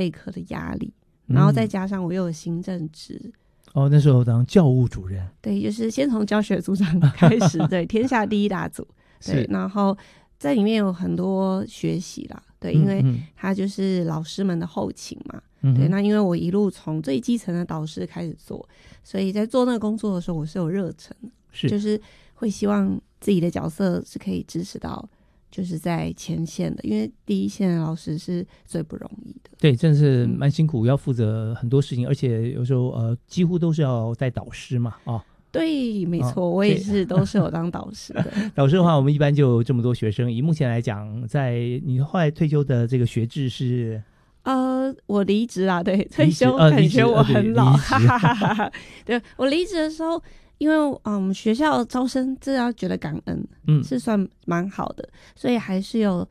备课的压力，然后再加上我又有行政职。 那时候当教务主任。 对，就是先从教学组长开始，对，天下第一大组，对，然后在里面有很多学习啦，对，因为他就是老师们的后勤嘛，对，那因为我一路从最基层的导师开始做，所以在做那个工作的时候，我是有热忱的，就是会希望自己的角色是可以支持到就是在前线的，因为第一线的老师是最不容易的。 对，真的是蛮辛苦，要负责很多事情，而且有时候几乎都是要带导师嘛， 对，没错，我也是都是有当导师的。 导师的话，我们一般就有这么多学生。以目前来讲，在你后来退休的这个学制是？ 我离职啦，对，退休感觉我很老，对，我离职的时候，因为学校招生这要觉得感恩，是算蛮好的，所以还是有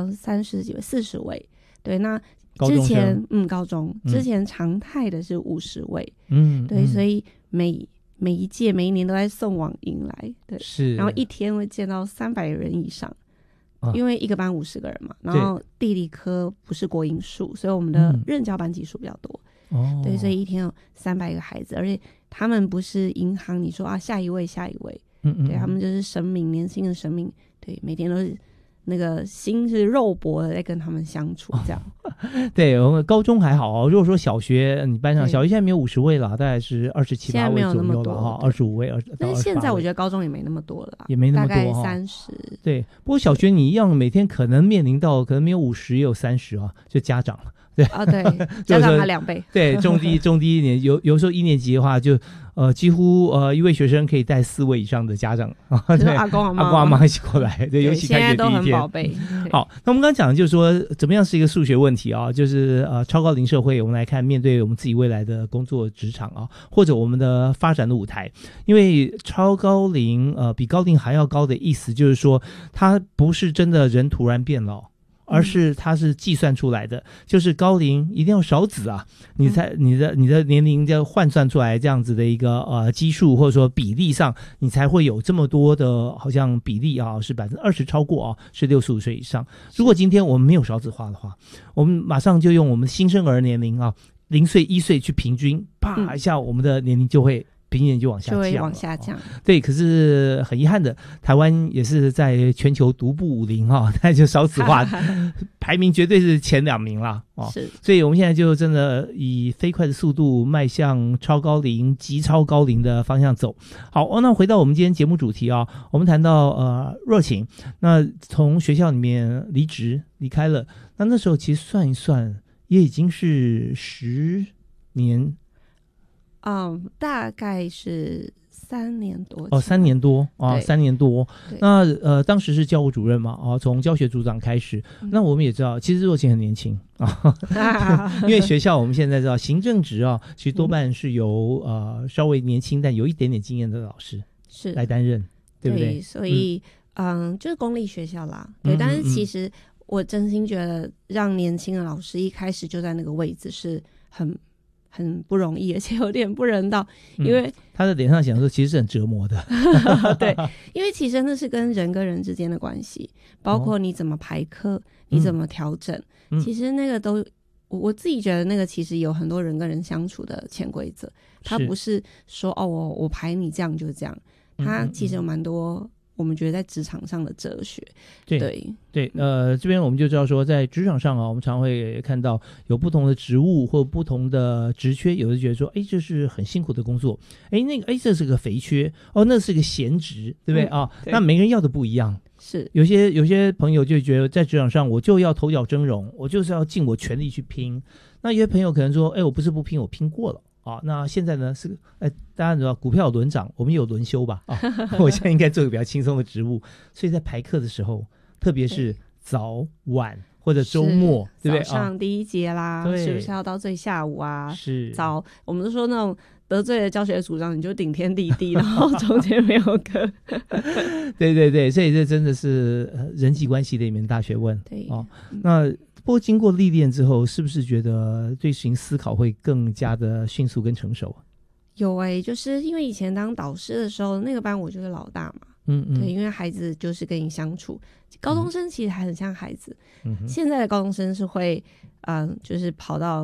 30几位、40位，对，那之前高中之前常态的是50位，对，所以每一届每一年都在送往迎来，对， 是， 然后一天会见到300人以上。因为一个班50个人嘛，然后地理科不是国英数，所以我们的任教班级数比较多，对，所以一天有300个孩子，而且他们不是银行你说下一位，对，他们就是生命，年轻的生命，对，每天都是那个心是肉搏的在跟他们相处这样。 对，我们高中还好，如果说小学，你班上小学现在没有50位了，大概是27、8位左右了，25位， 但是现在我觉得高中也没那么多了啦， 也没那么多，大概30。 对，不过小学你一样每天可能面临到可能没有50也有30啊，就家长。对对，家长他2倍。 对，中低一年，有时候1年级的话就几乎一位学生可以带4位以上的家长，对， 阿公阿妈一起过来，对，尤其开学第一天， 现在都很宝贝。 好，那我们刚刚讲的就是说怎么样是一个数学问题啊，就是超高龄社会，我们来看面对我们自己未来的工作职场啊，或者我们的发展的舞台，因为超高龄比高龄还要高的意思就是说它不是真的人突然变老，而是它是计算出来的，就是高龄一定要少子啊，你的年龄就换算出来这样子的一个基数或者说比例上，你才会有这么多的好像比例啊是20%超过啊，是65岁以上。如果今天我们没有少子化的话，我们马上就用我们新生儿年龄啊0岁1岁去平均，啪一下我们的年龄就会平均就往下降，对，可是很遗憾的，台湾也是在全球独步武林那就少子化排名绝对是前2名啦是，所以我们现在就真的以飞快的速度迈向超高龄、极超高龄的方向走。好，那回到我们今天节目主题啊，我们谈到若晴，那从学校里面离开了，那时候其实算一算也已经是10年。 大概是3年多。 3年多啊，3年多。那当时是教务主任嘛，从教学组长开始。那我们也知道，其实若晴很年轻因为学校我们现在知道行政职啊，其实多半是由稍微年轻但有一点点经验的老师是来担任，对不对？ 所以就是公立学校啦，对。但是其实我真心觉得，让年轻的老师一开始就在那个位置是很不容易，而且有点不人道，因为他的脸上想说其实是很折磨的对，因为其实那是跟人之间的关系，包括你怎么排课，你怎么调整，其实那个都我自己觉得那个其实有很多人跟人相处的潜规则，他不是说我排你这样就这样，他其实有蛮多我们觉得在职场上的哲学。对， 这边我们就知道说在职场上我们常会看到有不同的职务或不同的职缺，有的觉得说这是很辛苦的工作，这是个肥缺，那是个闲职，对不对那每个人要的不一样， 是有些朋友就觉得在职场上我就要头角峥嵘，我就是要尽我全力去拼。那有些朋友可能说我不是不拼，我拼过了那现在呢是大家知道股票有轮涨，我们也有轮休吧我现在应该做个比较轻松的职务，所以在排课的时候，特别是早晚或者周末，对不对？ 早上第一节啦，是不是要到最下午啊？ 是我们都说那种得罪了教学组长，你就顶天立地，然后中间没有课对，所以这真的是人际关系的一门大学问。对那不过经过历练之后，是不是觉得对事情思考会更加的迅速跟成熟？ 有就是因为以前当导师的时候，那个班我就是老大嘛，对，因为孩子就是跟你相处，高中生其实还很像孩子，现在的高中生是会就是跑到